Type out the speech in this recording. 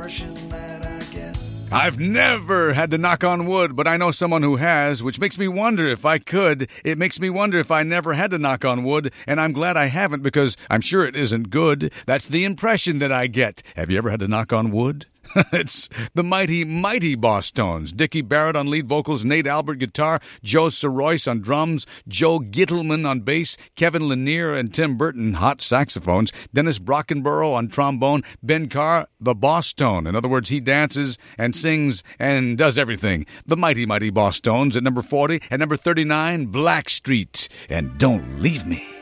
impression that I get. I've never had to knock on wood, but I know someone who has, which makes me wonder if I could. It makes me wonder if I never had to knock on wood, and I'm glad I haven't because I'm sure it isn't good. That's the impression that I get. Have you ever had to knock on wood? It's the mighty, mighty Bosstones. Dickie Barrett on lead vocals, Nate Albert guitar, Joe Soroyce on drums, Joe Gittleman on bass, Kevin Lanier and Tim Burton, hot saxophones, Dennis Brockenborough on trombone, Ben Carr, the Bosstone. In other words, he dances and sings and does everything. The mighty, mighty Bosstones at number 40. At number 39, Blackstreet and Don't Leave Me.